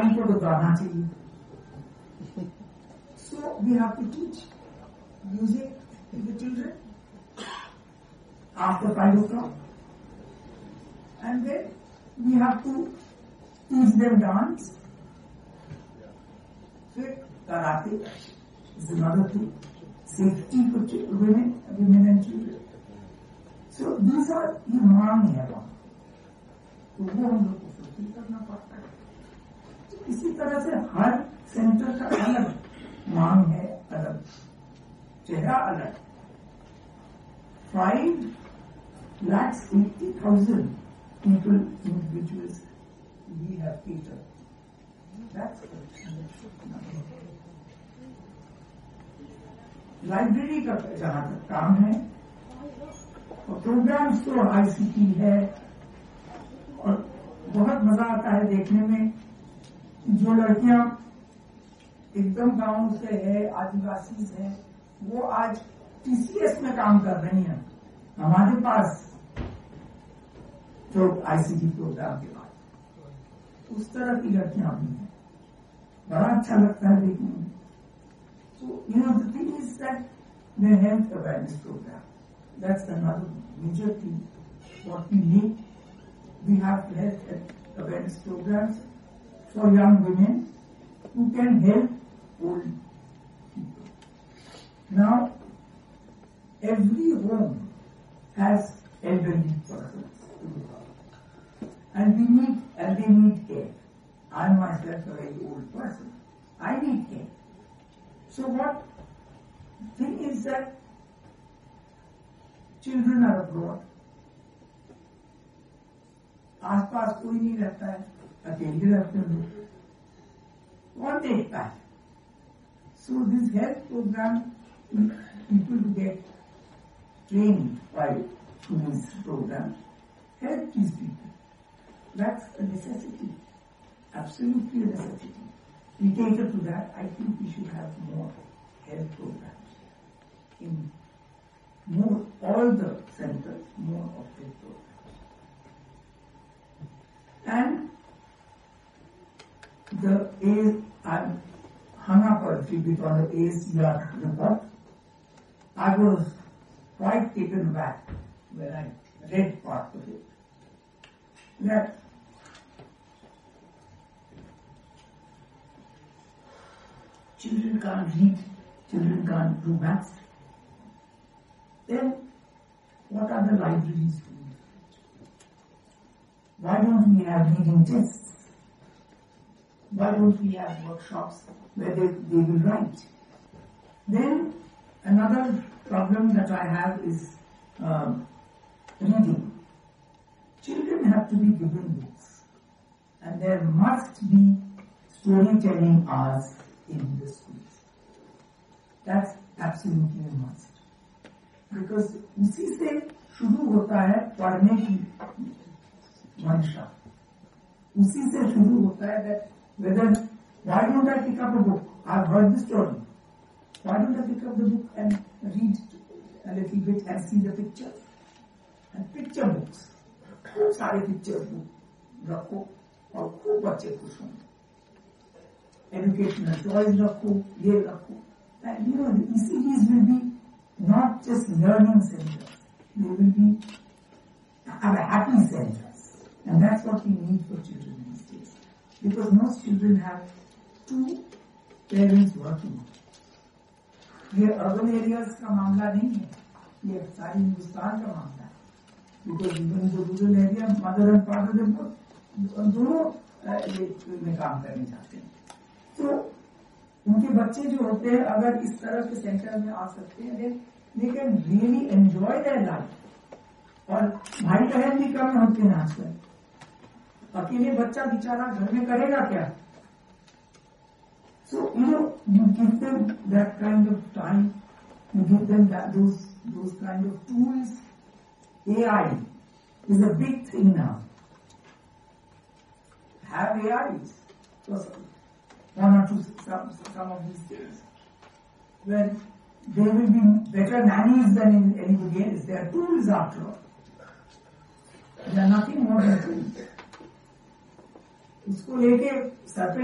ताली को तो गाना चाहिए. So we have to teach music to the children after 5 o'clock. And then we have to teach them dance. Fit, karate is another thing. Safety for women and children. So these are ये मांग है वहाँ, तो वो हम लोग को fulfil करना पड़ता है. तो इसी तरह से हर सेंटर का अलग मांग है, अलग चेहरा अलग. 5,80,000 people, individuals we have catered. That's the library का जहाँ तक काम है, और प्रोग्राम्स तो ICT है, और बहुत मजा आता है देखने में. जो लड़कियां एकदम गांव से है, आदिवासी है, वो आज TCS में काम कर रही हैं हमारे पास जो ICT प्रोग्राम के बाद. उस तरह की लड़कियां भी हैं, बड़ा अच्छा लगता है देखने में. So, the thing is that the health awareness program, that's another major thing. What we need, we have health awareness programs for young women who can help old people. Now, every home has elderly persons to look after. And they need care. I myself a very old person. I need care. So what thing is that children are abroad. आसपास कोई नहीं रहता है, अकेले रहते हैं लोग. कौन देखता है? So this health program, people get trained by this program, help these people. That's a necessity, absolutely a necessity. We cater to that. I think we should have more health programs in all the centers, more of health programs. And the AIDS, I'm hung up a little bit on the ACR report. I was quite taken aback when I read part of it. That children can't read, children can't do maths. Then what are the libraries doing? Why don't we have reading tests? Why don't we have workshops where they will write? Then another problem that I have is reading. Children have to be given books, and there must be storytelling hours in the schools. That's absolutely a must. Because उसी से शुरू होता है पढ़ने की मंशा. उसी से शुरू होता है that whether, why don't I pick up a book? I've heard the story. Why don't I pick up the book and read a little bit and see the pictures? And picture books. खूब सारे pictures book रखो और खूब बच्चे खुश होंगे. Educational toys रखो, ये रखो. And the ECDs will be not just learning centers. They will be happy centers. And that's what we need for children these days. Because most children have two parents working. ये urban areas का मामला नहीं है. ये सारी हिंदुस्तान का मामला है. Because even the rural area, mother and father, they both दोनों में काम करने जाते हैं. तो उनके बच्चे जो होते हैं अगर इस तरह के सेंटर में आ सकते हैं, they can really enjoy their life. और भाई बहन भी कम होते हैं आजकल. अकेले बच्चा बेचारा घर में करेगा क्या? So you give them that kind of time, you give them those kind of tools. AI is a big thing now. Have AIs. So one or two, some of these things. When they will be better nannies than anybody else. They are tools after all. They are nothing more than tools. उसको लेके sir पे